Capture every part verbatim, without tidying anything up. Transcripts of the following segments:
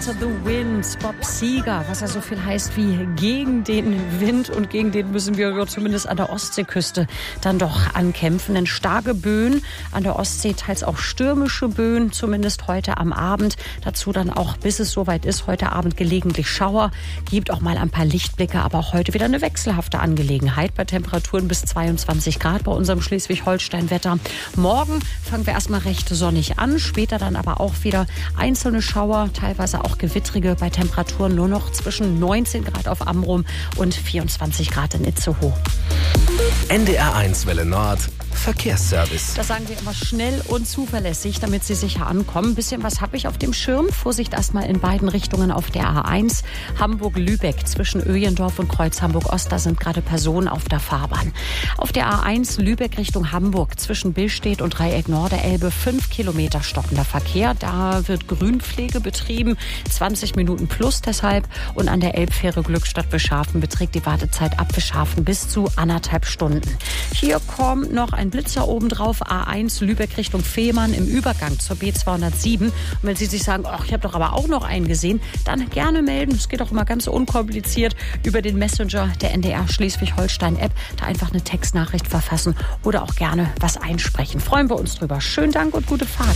the Wind, Bob Seger, was ja so viel heißt wie gegen den Wind, und gegen den müssen wir ja zumindest an der Ostseeküste dann doch ankämpfen. Denn starke Böen an der Ostsee, teils auch stürmische Böen, zumindest heute am Abend. Dazu dann auch, bis es soweit ist, heute Abend gelegentlich Schauer. Gibt auch mal ein paar Lichtblicke, aber auch heute wieder eine wechselhafte Angelegenheit bei Temperaturen bis zweiundzwanzig Grad bei unserem Schleswig-Holstein-Wetter. Morgen fangen wir erstmal recht sonnig an, später dann aber auch wieder einzelne Schauer, teilweise auch gewittrige, bei Temperaturen nur noch zwischen neunzehn Grad auf Amrum und vierundzwanzig Grad in Itzehoe. N D R eins Welle Nord Verkehrsservice. Das sagen wir immer schnell und zuverlässig, damit Sie sicher ankommen. Ein bisschen was habe ich auf dem Schirm. Vorsicht erstmal in beiden Richtungen auf der A eins. Hamburg-Lübeck zwischen Öjendorf und Kreuz Hamburg-Ost. Da sind gerade Personen auf der Fahrbahn. Auf der A eins Lübeck Richtung Hamburg zwischen Billstedt und Dreieck Norderelbe. Fünf Kilometer stockender Verkehr. Da wird Grünpflege betrieben. zwanzig Minuten plus deshalb. Und an der Elbfähre Glückstadt-Bescharfen beträgt die Wartezeit ab Bescharfen bis zu anderthalb Stunden. Hier kommt noch ein Blitzer obendrauf, A eins Lübeck Richtung Fehmarn im Übergang zur B zweihundertsieben. Und wenn Sie sich sagen, ach, ich habe doch aber auch noch einen gesehen, dann gerne melden. Es geht auch immer ganz unkompliziert über den Messenger der N D R Schleswig-Holstein-App. Da einfach eine Textnachricht verfassen oder auch gerne was einsprechen. Freuen wir uns drüber. Schönen Dank und gute Fahrt.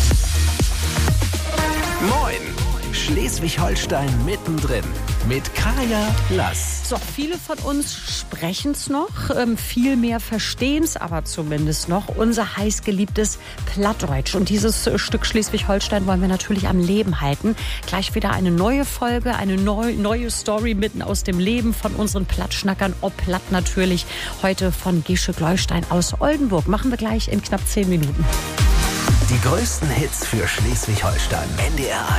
Moin! Schleswig-Holstein mittendrin mit Kaya Lass. So, viele von uns sprechen es noch, ähm, viel mehr verstehen es aber zumindest noch. Unser heißgeliebtes Plattdeutsch. Und dieses äh, Stück Schleswig-Holstein wollen wir natürlich am Leben halten. Gleich wieder eine neue Folge, eine neu, neue Story mitten aus dem Leben von unseren Plattschnackern. Ob Platt natürlich. Heute von Gesche Gleustein aus Oldenburg. Machen wir gleich in knapp zehn Minuten. Die größten Hits für Schleswig-Holstein. N D R eins.